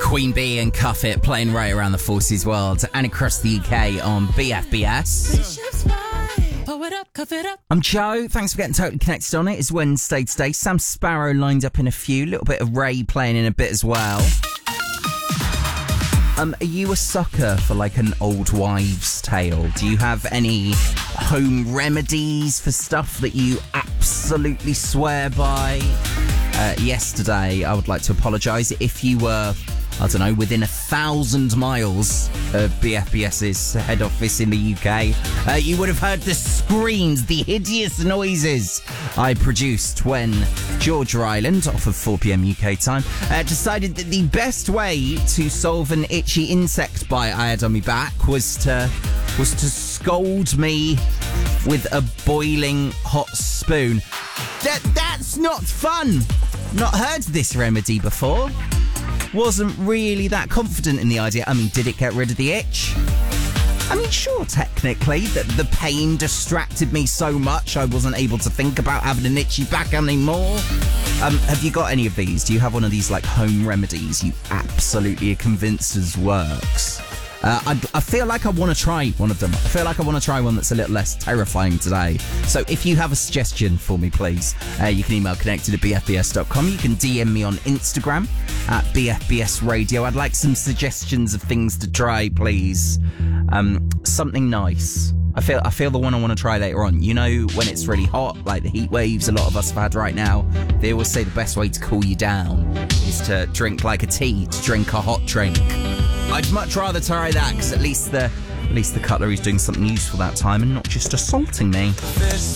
Queen Bee and Cuff It playing right around the Forces world and across the UK on BFBS. I'm Joe. Thanks for getting totally connected on it. It's Wednesday today. Sam Sparrow lined up in a few. Little bit of Ray playing in a bit as well. Are you a sucker for like an old wives' tale? Do you have any home remedies for stuff that you absolutely swear by? Yesterday, I would like to apologise if you were, I don't know, within 1,000 miles of BFBS's head office in the UK. You would have heard the screams, the hideous noises I produced when Georgia Island, off of 4pm UK time, decided that the best way to solve an itchy insect bite I had on my back was to scold me with a boiling hot spoon. That's not fun! Not heard this remedy before. Wasn't really that confident in the idea. I mean, did it get rid of the itch? I mean, sure, technically, the pain distracted me so much I wasn't able to think about having an itchy back anymore. Have you got any of these? Do you have one of these, like, home remedies you absolutely are convinced works? I feel like I want to try one of them. I feel like I want to try one that's a little less terrifying today. So if you have a suggestion for me, please, you can email connected@bfbs.com. You can DM me on Instagram at BFBS Radio. I'd like some suggestions of things to try, please. Something nice. I feel the one I want to try later on. You know, when it's really hot, like the heat waves a lot of us have had right now, they always say the best way to cool you down is to drink like a tea, to drink a hot drink. I'd much rather try that, because at least the cutlery's doing something useful that time and not just assaulting me. This